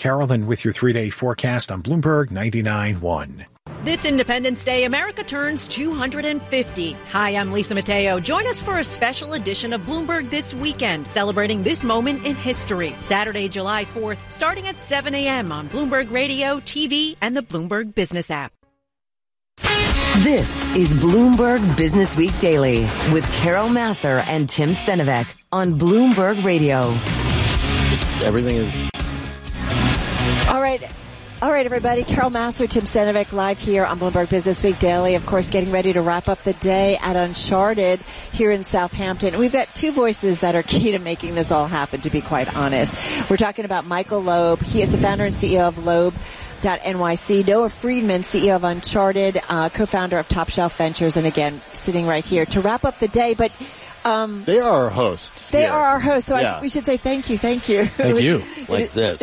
Carolyn with your 3-day forecast on Bloomberg 99.1. This Independence Day, America turns 250. Hi, I'm Lisa Mateo. Join us for a special edition of Bloomberg This Weekend, celebrating this moment in history. Saturday, July 4th, starting at 7 a.m. on Bloomberg Radio, TV, and the Bloomberg Business app. This is Bloomberg Business Week Daily with Carol Massar and Tim Stenovec on Bloomberg Radio. Everything is... All right, everybody. Carol Massar, Tim Stenovec, live here on Bloomberg Business Week Daily. Of course, getting ready to wrap up the day at Uncharted here in Southampton. And we've got two voices that are key to making this all happen, to be quite honest. We're talking about Michael Loeb. He is the founder and CEO of Loeb.nyc. Noah Friedman, CEO of Uncharted, co-founder of Top Shelf Ventures, and again, sitting right here to wrap up the day. But they are our hosts. They are our hosts, so we should say thank you. Thank you. Like this.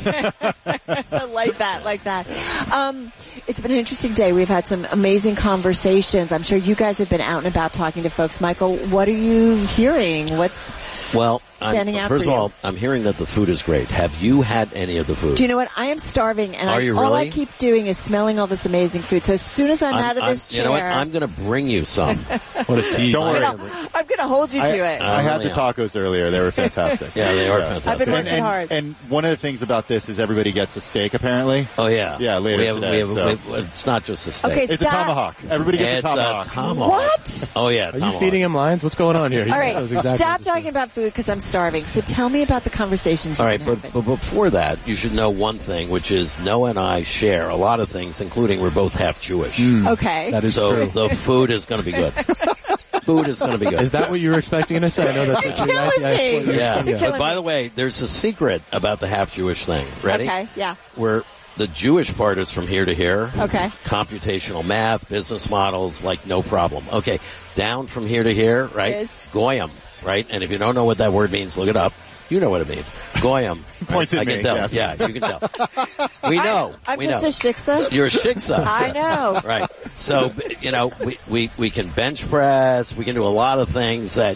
like that. It's been an interesting day. We've had some amazing conversations. I'm sure you guys have been out and about talking to folks. Michael, what are you hearing? What's standing out for you? First of all, I'm hearing that the food is great. Have you had any of the food? Do you know what? I am starving, and all I keep doing is smelling all this amazing food. So as soon as I'm out of this chair... You know what? I'm going to bring you some. What a tease. Don't worry. I'm going to hold you to it. I had the tacos earlier. They were fantastic. Yeah, they are fantastic. I've been working hard. And one of the things about this is everybody gets a steak, apparently. Oh, yeah. Yeah, later today. It's not just a steak. Okay, it's a tomahawk. Everybody gets a tomahawk. What? Oh, yeah, Are you feeding him lines? What's going on here? All right, stop talking about food because I'm starving. So tell me about the conversations you've been having. But before that, you should know one thing, which is Noah and I share a lot of things, including we're both half Jewish. Okay. That is true. So the food is going to be good. Food is going to be good. Is that what you were expecting to say? I know that's what you But by the way, there's a secret about the half Jewish thing. Ready? Okay, yeah. Where the Jewish part is from here to here. Okay. Computational math, business models, like no problem. Okay. Down from here to here, right? Is? Goyim, right? And if you don't know what that word means, look it up. You know what it means. Goyim. Points at me. I can tell. Yes. Yeah, you can tell. We know. I'm just a shiksa. You're a shiksa. I know. Right. So, we can bench press. We can do a lot of things that,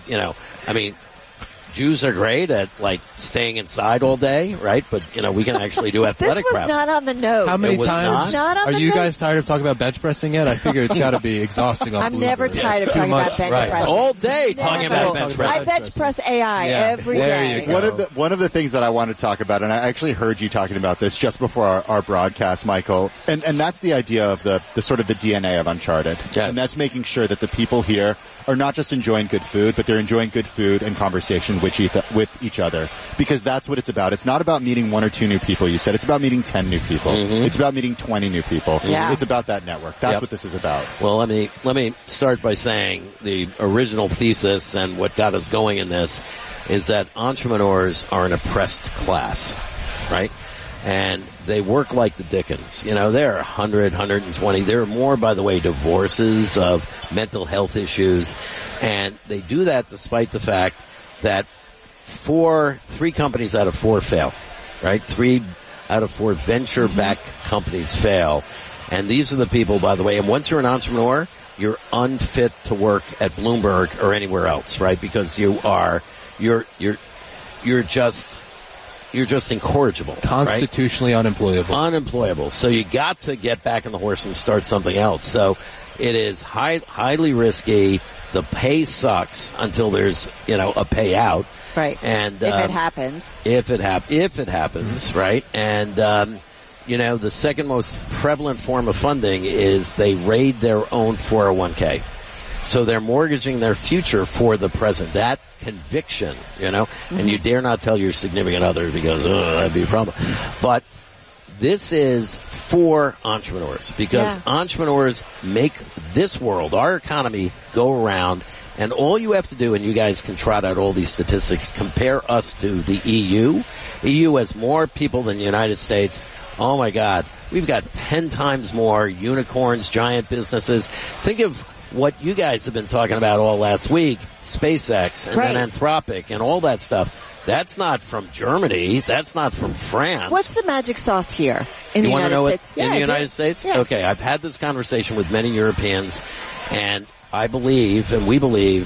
Jews are great at, staying inside all day, right? But, we can actually do athletic crap. This was not on the note. How many times are you guys tired of talking about bench pressing yet? I figure it's got to be exhausting on I'm never tired of talking about bench pressing. All day talking about bench pressing. I bench press AI every day. One of the things that I want to talk about, and I actually heard you talking about this just before our broadcast, Michael, and that's the idea of the sort of the DNA of Uncharted. Yes. And that's making sure that the people here are not just enjoying good food, but they're enjoying good food and conversation with each other. Because that's what it's about. It's not about meeting one or two new people, you said. It's about meeting 10 new people. Mm-hmm. It's about meeting 20 new people. Yeah. It's about that network. That's what this is about. Well, let me start by saying the original thesis and what got us going in this is that entrepreneurs are an oppressed class, right? And they work like the Dickens. There are 100, 120. There are more, by the way, divorces of mental health issues. And they do that despite the fact that 3 companies out of 4 fail, right? 3 out of 4 venture-backed companies fail. And these are the people, by the way, and once you're an entrepreneur, you're unfit to work at Bloomberg or anywhere else, right? Because you're just incorrigible. Constitutionally unemployable. Unemployable. So you got to get back on the horse and start something else. So it is highly risky. The pay sucks until there's, a payout. Right. And if it happens. If it happens, right? And, the second most prevalent form of funding is they raid their own 401k. So they're mortgaging their future for the present. That conviction, and you dare not tell your significant other because that'd be a problem. But this is for entrepreneurs because entrepreneurs make this world, our economy, go around. And all you have to do, and you guys can trot out all these statistics, compare us to the EU. EU has more people than the United States. Oh, my God. We've got 10 times more unicorns, giant businesses. Think of what you guys have been talking about all last week, SpaceX and then Anthropic and all that stuff. That's not from Germany. That's not from France. What's the magic sauce here in the United States? In the United States? Yeah. Okay, I've had this conversation with many Europeans, and I believe, and we believe,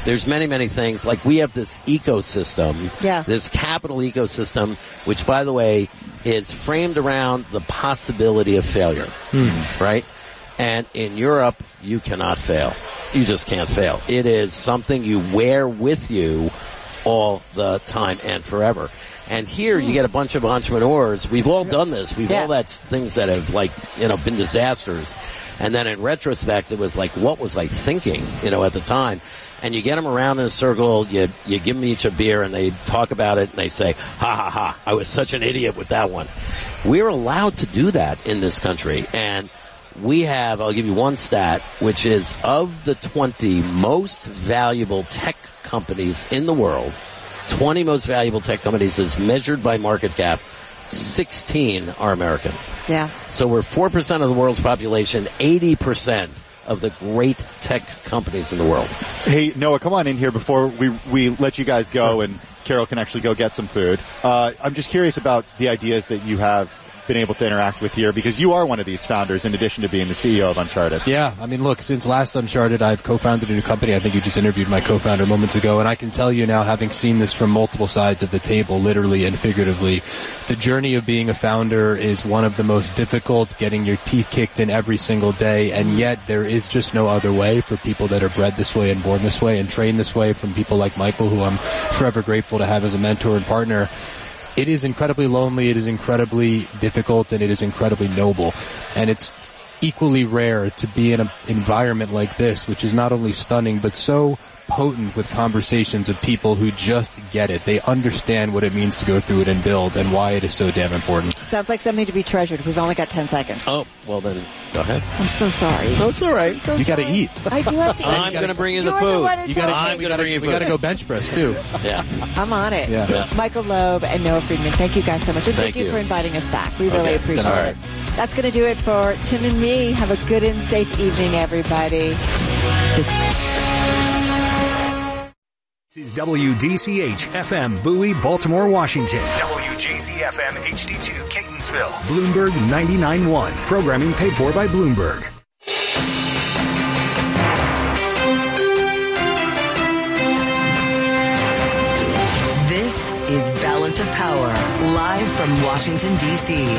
there's many, many things. Like we have this ecosystem, this capital ecosystem, which, by the way, is framed around the possibility of failure, right? And in Europe, you cannot fail. You just can't fail. It is something you wear with you all the time and forever. And here you get a bunch of entrepreneurs. We've all done this. We've all had things that have been disasters. And then in retrospect, it was like, what was I thinking, at the time? And you get them around in a circle, you give them each a beer, and they talk about it, and they say, ha, ha, ha, I was such an idiot with that one. We're allowed to do that in this country. And we have, I'll give you one stat, which is of the 20 most valuable tech companies in the world, 20 most valuable tech companies as measured by market cap, 16 are American. Yeah. So we're 4% of the world's population, 80% of the great tech companies in the world. Hey, Noah, come on in here before we let you guys go and Carol can actually go get some food. I'm just curious about the ideas that you have been able to interact with here, because you are one of these founders in addition to being the CEO of Uncharted. Yeah, I mean, look, since last Uncharted, I've co-founded a new company. I think you just interviewed my co-founder moments ago, and I can tell you now, having seen this from multiple sides of the table, literally and figuratively, the journey of being a founder is one of the most difficult, getting your teeth kicked in every single day, and yet there is just no other way for people that are bred this way and born this way and trained this way, from people like Michael, who I'm forever grateful to have as a mentor and partner. It is incredibly lonely, it is incredibly difficult, and it is incredibly noble. And it's equally rare to be in an environment like this, which is not only stunning, but so potent with conversations of people who just get it. They understand what it means to go through it and build, and why it is so damn important. Sounds like something to be treasured. We've only got 10 seconds. Oh, well then, go ahead. I'm so sorry. No, it's all right. You got to eat. I do have to eat. I'm going to bring you the food. I'm going to bring you food. We got to go bench press, too. Yeah. I'm on it. Yeah. Michael Loeb and Noah Friedman, thank you guys so much. And thank you for inviting us back. We really appreciate it. That's going to do it for Tim and me. Have a good and safe evening, everybody. This is WDCH FM Bowie, Baltimore, Washington. WJZ FM HD2 Catonsville. Bloomberg 99.1. Programming paid for by Bloomberg. This is Balance of Power, live from Washington, D.C.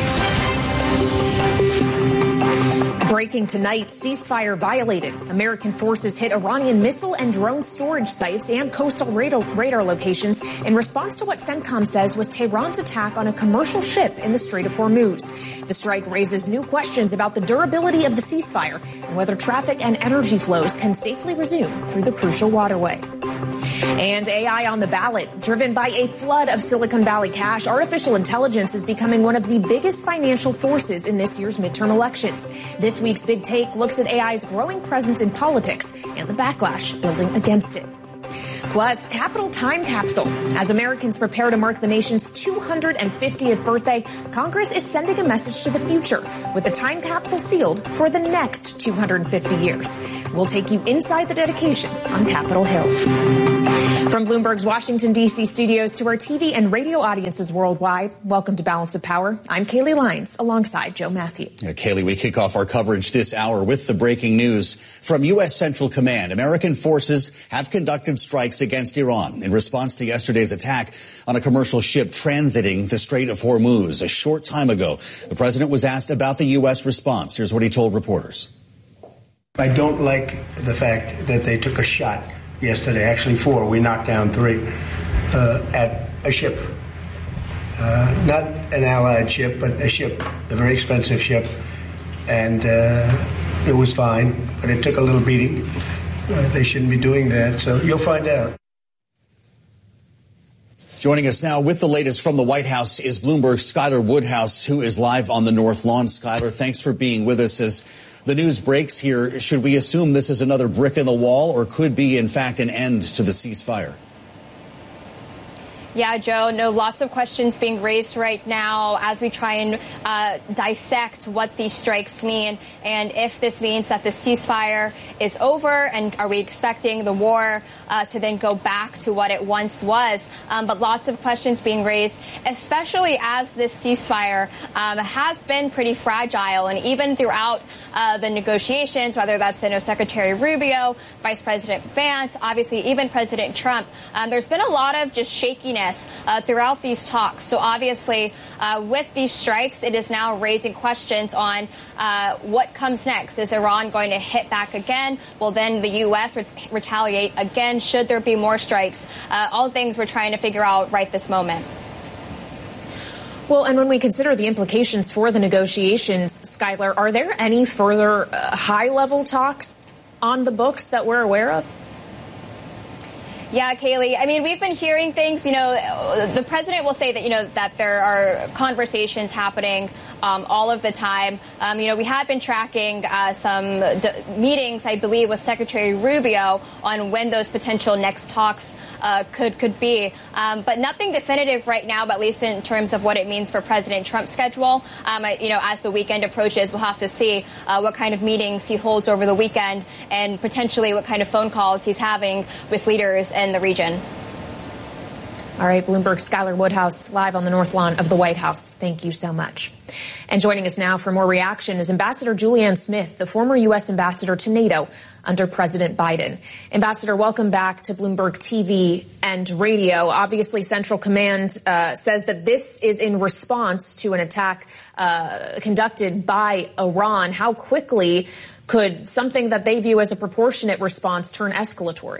Breaking tonight, ceasefire violated. American forces hit Iranian missile and drone storage sites and coastal radar locations in response to what CENTCOM says was Tehran's attack on a commercial ship in the Strait of Hormuz. The strike raises new questions about the durability of the ceasefire and whether traffic and energy flows can safely resume through the crucial waterway. And AI on the ballot. Driven by a flood of Silicon Valley cash, artificial intelligence is becoming one of the biggest financial forces in this year's midterm elections. This week's Big Take looks at AI's growing presence in politics and the backlash building against it. Plus, Capitol Time Capsule. As Americans prepare to mark the nation's 250th birthday, Congress is sending a message to the future with a time capsule sealed for the next 250 years. We'll take you inside the dedication on Capitol Hill. From Bloomberg's Washington, D.C. studios to our TV and radio audiences worldwide, welcome to Balance of Power. I'm Kaylee Lyons alongside Joe Matthew. Kaylee, we kick off our coverage this hour with the breaking news from U.S. Central Command. American forces have conducted strikes against Iran in response to yesterday's attack on a commercial ship transiting the Strait of Hormuz. A short time ago, the president was asked about the U.S. response. Here's what he told reporters. I don't like the fact that they took a shot yesterday, actually 4, we knocked down 3, at a ship. Not an Allied ship, but a ship, a very expensive ship. And it was fine, but it took a little beating. They shouldn't be doing that, so you'll find out. Joining us now with the latest from the White House is Bloomberg's Skylar Woodhouse, who is live on the North Lawn. Skylar, thanks for being with us. As the news breaks here, should we assume this is another brick in the wall or could be, in fact, an end to the ceasefire? Yeah, Joe, lots of questions being raised right now as we try and dissect what these strikes mean and if this means that the ceasefire is over and are we expecting the war to then go back to what it once was. But lots of questions being raised, especially as this ceasefire has been pretty fragile. And even throughout the negotiations, whether that's been with Secretary Rubio, Vice President Vance, obviously even President Trump, there's been a lot of just shakiness throughout these talks. So obviously, with these strikes, it is now raising questions on what comes next. Is Iran going to hit back again? Will then the U.S. retaliate again? Should there be more strikes? All things we're trying to figure out right this moment. Well, and when we consider the implications for the negotiations, Skylar, are there any further high-level talks on the books that we're aware of? Yeah, Kaylee. I mean, we've been hearing things, the president will say that, that there are conversations happening all of the time. We had been tracking some meetings, I believe, with Secretary Rubio on when those potential next talks could be. But nothing definitive right now, but at least in terms of what it means for President Trump's schedule. As the weekend approaches, we'll have to see what kind of meetings he holds over the weekend and potentially what kind of phone calls he's having with leaders in the region. All right, Bloomberg's Skylar Woodhouse live on the North Lawn of the White House. Thank you so much. And joining us now for more reaction is Ambassador Julianne Smith, the former U.S. ambassador to NATO under President Biden. Ambassador, welcome back to Bloomberg TV and radio. Obviously, Central Command says that this is in response to an attack conducted by Iran. How quickly could something that they view as a proportionate response turn escalatory?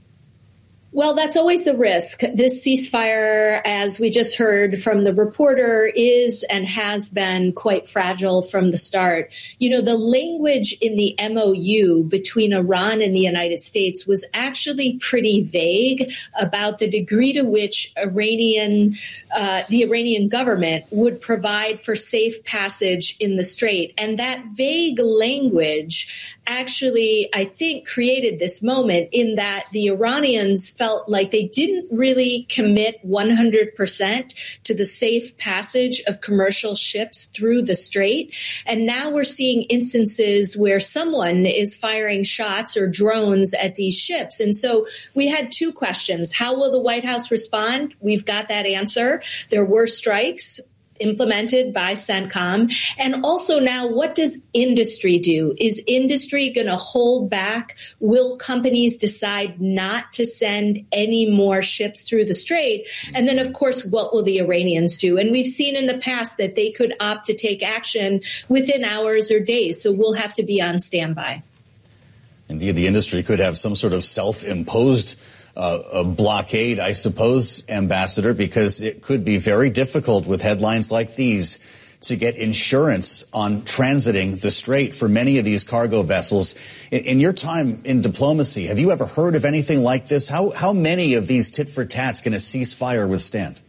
Well, that's always the risk. This ceasefire, as we just heard from the reporter, is and has been quite fragile from the start. The language in the MOU between Iran and the United States was actually pretty vague about the degree to which the Iranian government would provide for safe passage in the Strait. And that vague language actually, I think, created this moment in that the Iranians felt like they didn't really commit 100% to the safe passage of commercial ships through the Strait. And now we're seeing instances where someone is firing shots or drones at these ships. And so we had two questions. How will the White House respond? We've got that answer. There were strikes implemented by CENTCOM. And also now, what does industry do? Is industry going to hold back? Will companies decide not to send any more ships through the Strait? And then, of course, what will the Iranians do? And we've seen in the past that they could opt to take action within hours or days. So we'll have to be on standby. Indeed, the industry could have some sort of self-imposed a blockade, I suppose, Ambassador, because it could be very difficult with headlines like these to get insurance on transiting the Strait for many of these cargo vessels. In your time in diplomacy, have you ever heard of anything like this? How many of these tit-for-tats can a ceasefire withstand?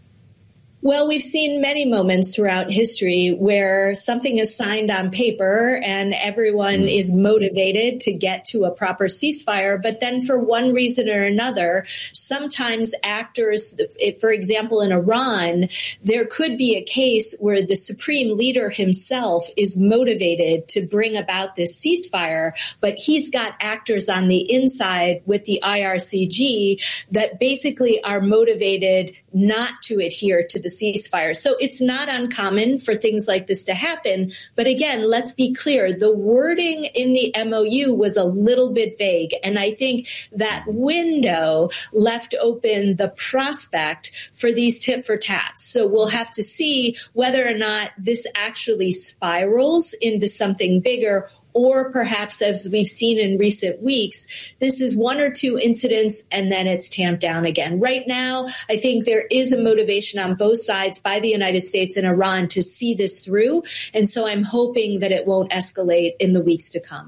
Well, we've seen many moments throughout history where something is signed on paper and everyone is motivated to get to a proper ceasefire. But then for one reason or another, sometimes actors, for example, in Iran, there could be a case where the supreme leader himself is motivated to bring about this ceasefire, but he's got actors on the inside with the IRCG that basically are motivated not to adhere to the ceasefire. So it's not uncommon for things like this to happen. But again, let's be clear. The wording in the MOU was a little bit vague. And I think that window left open the prospect for these tit for tats. So we'll have to see whether or not this actually spirals into something bigger, or perhaps, as we've seen in recent weeks, this is one or two incidents and then it's tamped down again. Right now, I think there is a motivation on both sides by the United States and Iran to see this through. And so I'm hoping that it won't escalate in the weeks to come.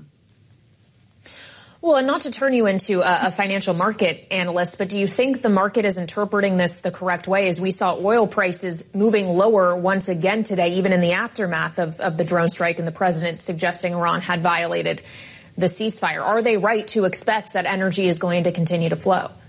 Well, and not to turn you into a financial market analyst, but do you think the market is interpreting this the correct way? As we saw oil prices moving lower once again today, even in the aftermath of the drone strike and the president suggesting Iran had violated the ceasefire. Are they right to expect that energy is going to continue to flow?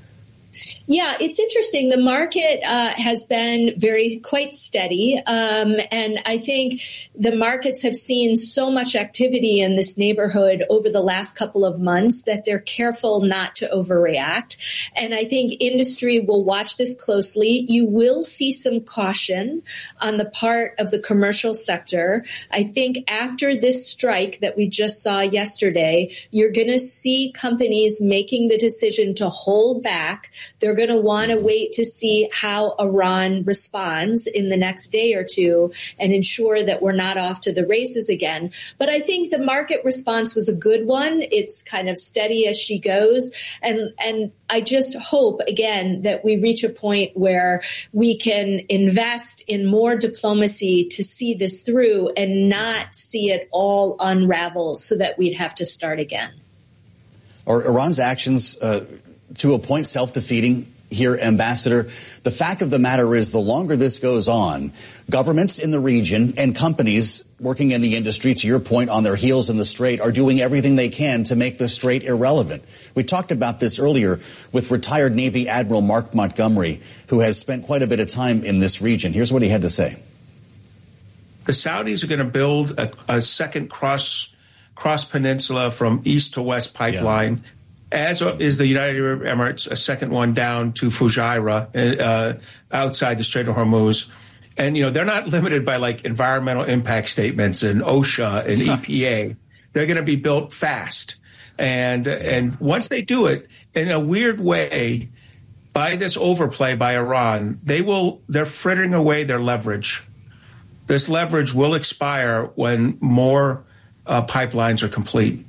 Yeah, it's interesting. The market has been quite steady. And I think the markets have seen so much activity in this neighborhood over the last couple of months that they're careful not to overreact. And I think industry will watch this closely. You will see some caution on the part of the commercial sector. I think after this strike that we just saw yesterday, you're going to see companies making the decision to hold back. They're going to want to wait to see how Iran responds in the next day or two and ensure that we're not off to the races again. But I think the market response was a good one. It's kind of steady as she goes. And I just hope, again, that we reach a point where we can invest in more diplomacy to see this through and not see it all unravel so that we'd have to start again. Are Iran's actions to a point self-defeating here, Ambassador? The fact of the matter is, the longer this goes on, governments in the region and companies working in the industry, to your point, on their heels in the Strait, are doing everything they can to make the Strait irrelevant. We talked about this earlier with retired Navy Admiral Mark Montgomery, who has spent quite a bit of time in this region. Here's what he had to say. The Saudis are going to build a second cross peninsula from east to west pipeline. Yeah. As is the United Arab Emirates, a second one down to Fujairah, outside the Strait of Hormuz. And, they're not limited by environmental impact statements and OSHA and EPA. They're going to be built fast. And once they do it, in a weird way, by this overplay by Iran, they're frittering away their leverage. This leverage will expire when more pipelines are complete.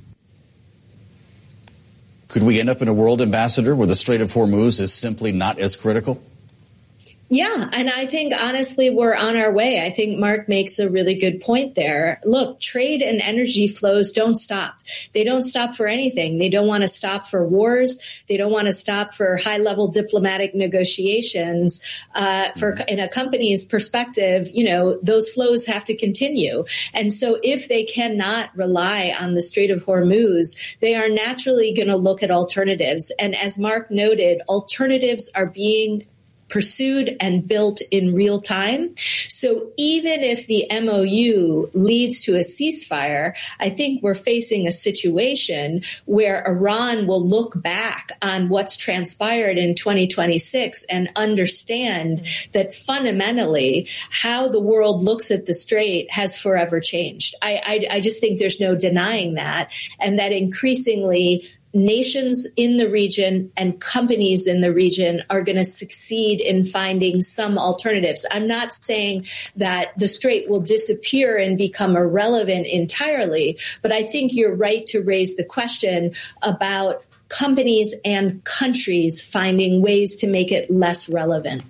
Could we end up in a world, Ambassador, where the Strait of Hormuz is simply not as critical? Yeah, and I think, honestly, we're on our way. I think Mark makes a really good point there. Look, trade and energy flows don't stop. They don't stop for anything. They don't want to stop for wars. They don't want to stop for high-level diplomatic negotiations. In a company's perspective, those flows have to continue. And so if they cannot rely on the Strait of Hormuz, they are naturally going to look at alternatives. And as Mark noted, alternatives are being pursued and built in real time. So even if the MOU leads to a ceasefire, I think we're facing a situation where Iran will look back on what's transpired in 2026 and understand that fundamentally how the world looks at the Strait has forever changed. I just think there's no denying that, and that increasingly nations in the region and companies in the region are going to succeed in finding some alternatives. I'm not saying that the Strait will disappear and become irrelevant entirely, but I think you're right to raise the question about companies and countries finding ways to make it less relevant.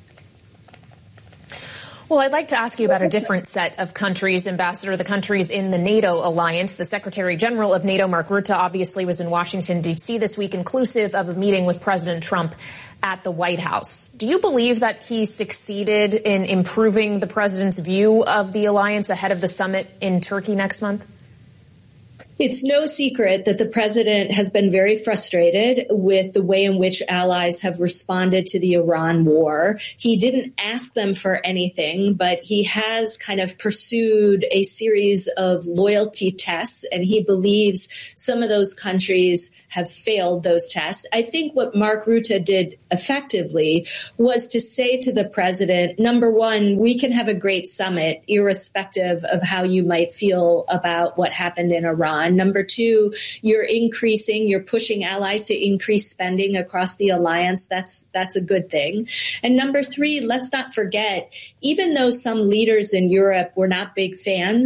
Well, I'd like to ask you about a different set of countries, Ambassador, the countries in the NATO alliance. The Secretary General of NATO, Mark Rutte, obviously was in Washington, D.C. this week, inclusive of a meeting with President Trump at the White House. Do you believe that he succeeded in improving the president's view of the alliance ahead of the summit in Turkey next month? It's no secret that the president has been very frustrated with the way in which allies have responded to the Iran war. He didn't ask them for anything, but he has kind of pursued a series of loyalty tests, and he believes some of those countries have failed those tests. I think what Mark Rutte did effectively was to say to the president, number one, we can have a great summit irrespective of how you might feel about what happened in Iran. Number two, you're pushing allies to increase spending across the alliance. That's a good thing. And number three, let's not forget, even though some leaders in Europe were not big fans